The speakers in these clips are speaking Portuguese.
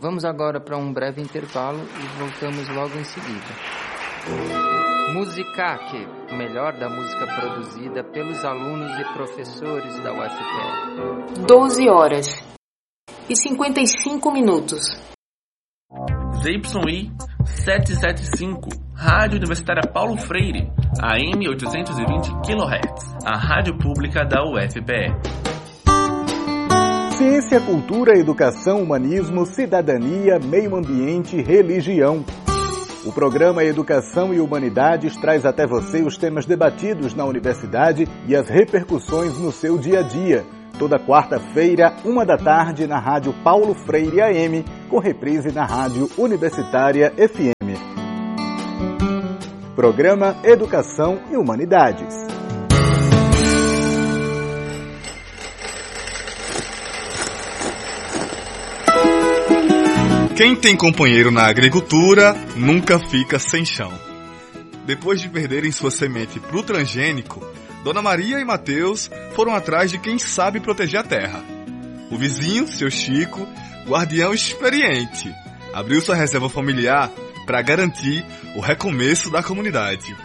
Vamos agora para um breve intervalo e voltamos logo em seguida. Musicaque, o melhor da música produzida pelos alunos e professores da UFPE. 12 horas e 55 minutos. ZYI 775, Rádio Universitária Paulo Freire, AM 820 kHz, a rádio pública da UFPE. Ciência, cultura, educação, humanismo, cidadania, meio ambiente, religião. O programa Educação e Humanidades traz até você os temas debatidos na universidade e as repercussões no seu dia a dia. Toda quarta-feira, 13h, na Rádio Paulo Freire AM, com reprise na Rádio Universitária FM. Programa Educação e Humanidades. Quem tem companheiro na agricultura nunca fica sem chão. Depois de perderem sua semente para o transgênico, Dona Maria e Mateus foram atrás de quem sabe proteger a terra. O vizinho, seu Chico, guardião experiente, abriu sua reserva familiar para garantir o recomeço da comunidade.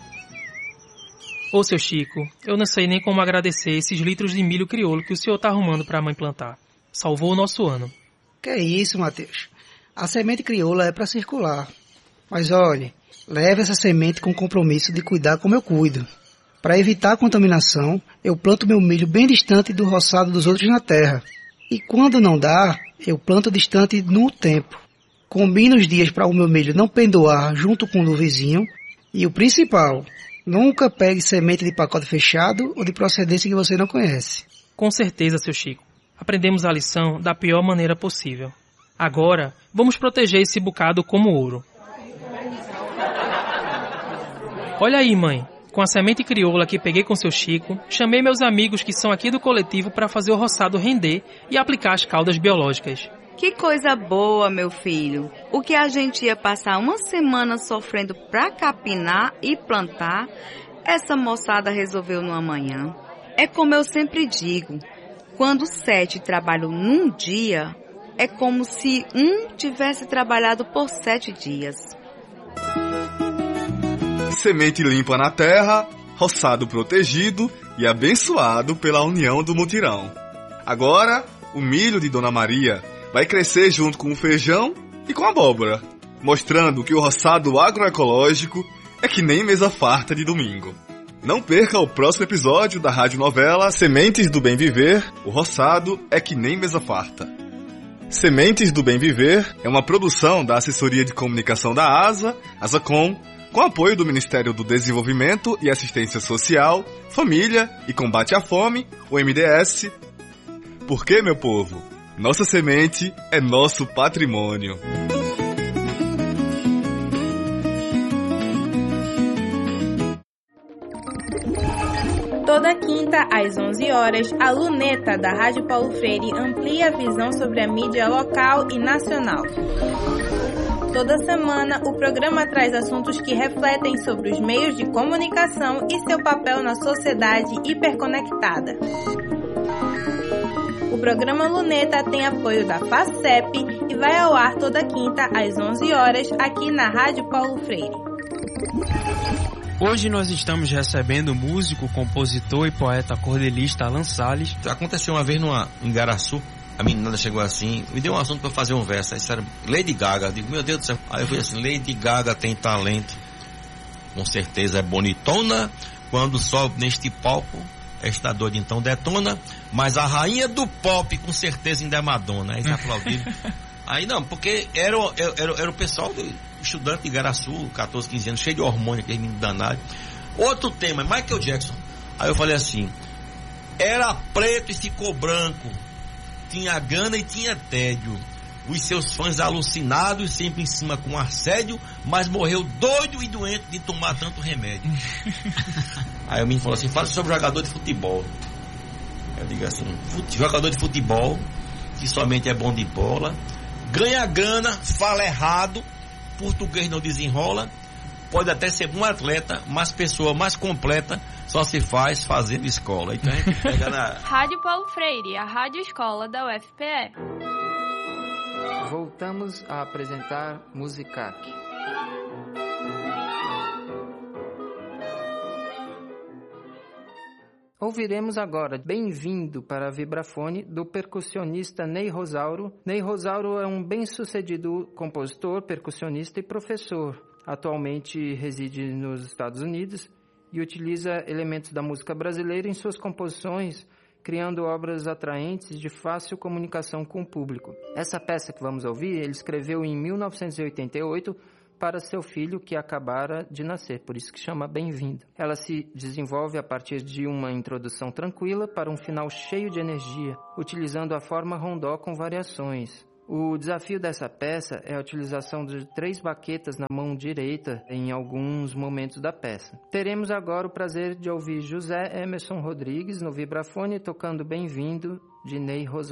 Ô, seu Chico, eu não sei nem como agradecer esses litros de milho crioulo que o senhor tá arrumando para a mãe plantar. Salvou o nosso ano. Que isso, Mateus? A semente crioula é para circular. Mas olhe, leve essa semente com o compromisso de cuidar como eu cuido. Para evitar a contaminação, eu planto meu milho bem distante do roçado dos outros na terra. E quando não dá, eu planto distante no tempo. Combino os dias para o meu milho não pendoar junto com o do vizinho. E o principal, nunca pegue semente de pacote fechado ou de procedência que você não conhece. Com certeza, seu Chico. Aprendemos a lição da pior maneira possível. Agora, vamos proteger esse bocado como ouro. Olha aí, mãe. Com a semente crioula que peguei com seu Chico, chamei meus amigos que são aqui do coletivo para fazer o roçado render e aplicar as caudas biológicas. Que coisa boa, meu filho. O que a gente ia passar uma semana sofrendo para capinar e plantar, essa moçada resolveu numa manhã. É como eu sempre digo, quando 7 trabalham num dia, é como se um tivesse trabalhado por 7 dias. Semente limpa na terra, roçado protegido e abençoado pela união do mutirão. Agora, o milho de Dona Maria vai crescer junto com o feijão e com a abóbora, mostrando que o roçado agroecológico é que nem mesa farta de domingo. Não perca o próximo episódio da radionovela Sementes do Bem Viver, o roçado é que nem mesa farta. Sementes do Bem Viver é uma produção da Assessoria de Comunicação da ASA, ASACOM, com apoio do Ministério do Desenvolvimento e Assistência Social, Família e Combate à Fome, o MDS. Porque, meu povo, nossa semente é nosso patrimônio. Toda quinta, às 11 horas, a Luneta da Rádio Paulo Freire amplia a visão sobre a mídia local e nacional. Toda semana, o programa traz assuntos que refletem sobre os meios de comunicação e seu papel na sociedade hiperconectada. O programa Luneta tem apoio da FACEP e vai ao ar toda quinta, às 11 horas, aqui na Rádio Paulo Freire. Hoje nós estamos recebendo o músico, compositor e poeta cordelista Alan Salles. Aconteceu uma vez em Igaraçu, a menina chegou assim, me deu um assunto para fazer um verso. Aí disseram, Lady Gaga. Eu digo, meu Deus do céu. Aí eu fui assim, Lady Gaga tem talento. Com certeza é bonitona. Quando sobe neste palco, esta doida então detona. Mas a rainha do pop, com certeza ainda é Madonna. Aí eles aplaudiram. Aí não, porque era o pessoal estudante de Igaraçu, 14, 15 anos, cheio de hormônio, aquele menino danado. Outro tema, Michael Jackson. Aí eu falei assim, era preto e ficou branco, tinha gana e tinha tédio, os seus fãs alucinados, sempre em cima com assédio, mas morreu doido e doente de tomar tanto remédio. Aí o menino falou assim, fala sobre jogador de futebol. Eu digo assim, jogador de futebol, que somente é bom de bola, ganha grana, fala errado, português não desenrola, pode até ser um atleta, mas pessoa mais completa só se faz fazendo escola. Então a gente pega na... Rádio Paulo Freire, a rádio escola da UFPE. Voltamos a apresentar Musicac. Ouviremos agora Bem-vindo para Vibrafone, do percussionista Ney Rosauro. Ney Rosauro é um bem-sucedido compositor, percussionista e professor. Atualmente reside nos Estados Unidos e utiliza elementos da música brasileira em suas composições, criando obras atraentes de fácil comunicação com o público. Essa peça que vamos ouvir, ele escreveu em 1988 para seu filho que acabara de nascer, por isso que chama Bem-vindo. Ela se desenvolve a partir de uma introdução tranquila para um final cheio de energia, utilizando a forma rondó com variações. O desafio dessa peça é a utilização de 3 baquetas na mão direita em alguns momentos da peça. Teremos agora o prazer de ouvir José Emerson Rodrigues no vibrafone tocando Bem-vindo, de Ney Rosauro.